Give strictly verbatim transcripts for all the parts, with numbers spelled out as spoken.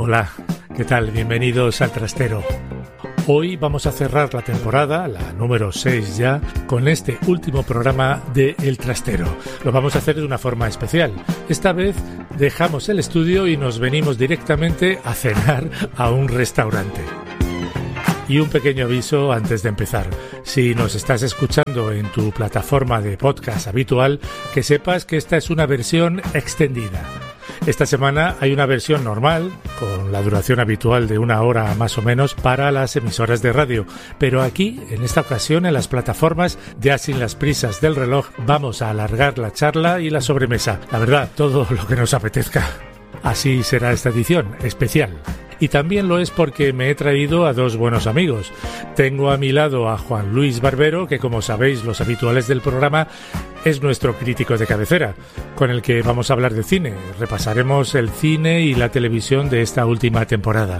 Hola, ¿qué tal? Bienvenidos al Trastero. Hoy vamos a cerrar la temporada, la número seis ya, con este último programa de El Trastero. Lo vamos a hacer de una forma especial. Esta vez dejamos el estudio y nos venimos directamente a cenar a un restaurante. Y un pequeño aviso antes de empezar. Si nos estás escuchando en tu plataforma de podcast habitual, que sepas que esta es una versión extendida. Esta semana hay una versión normal, con la duración habitual de una hora más o menos para las emisoras de radio, pero aquí, en esta ocasión, en las plataformas, ya sin las prisas del reloj, vamos a alargar la charla y la sobremesa. La verdad, todo lo que nos apetezca. Así será esta edición, especial. Y también lo es porque me he traído a dos buenos amigos. Tengo a mi lado a Juan Luis Barbero, que como sabéis los habituales del programa, es nuestro crítico de cabecera, con el que vamos a hablar de cine. Repasaremos el cine y la televisión de esta última temporada.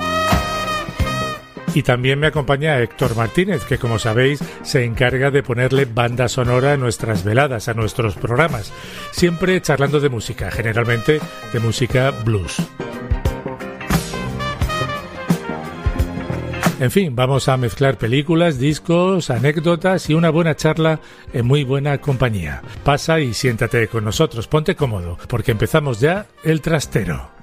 Y también me acompaña Héctor Martínez, que como sabéis se encarga de ponerle banda sonora a nuestras veladas, a nuestros programas, siempre charlando de música, generalmente de música blues. En fin, vamos a mezclar películas, discos, anécdotas y una buena charla en muy buena compañía. Pasa y siéntate con nosotros, ponte cómodo, porque empezamos ya El Trastero.